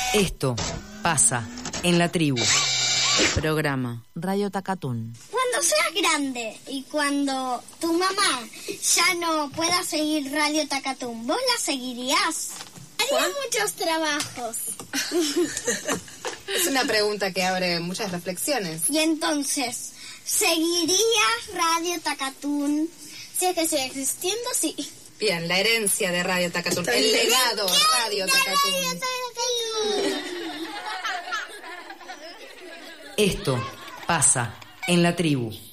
Esto pasa en la tribu. Programa Radio Takatún. Cuando seas grande y cuando tu mamá ya no pueda seguir Radio Takatún, ¿vos la seguirías? Haría muchos trabajos. Es una pregunta que abre muchas reflexiones. Y entonces, ¿seguirías Radio Takatún? Si es que sigue existiendo, sí. Bien, la herencia de Radio Takatún, el legado Radio Takatún. Esto pasa en la tribu.